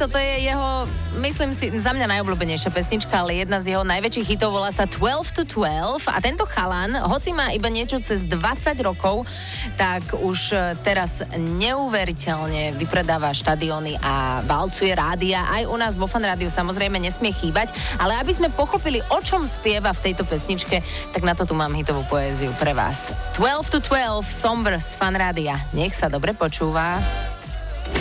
toto je jeho, myslím si, za mňa najobľúbenejšia pesnička, ale jedna z jeho najväčších hitov, volá sa 12 to 12 a tento chalan, hoci má iba niečo cez 20 rokov, tak už teraz neuveriteľne vypredáva štadióny a valcuje rádia. Aj u nás vo Fan Rádiu samozrejme nesmie chýbať, ale aby sme pochopili, o čom spieva v tejto pesničke, tak na to tu mám hitovú poéziu pre vás. 12 to 12, Somber z Fan Rádia. Nech sa dobre počúva.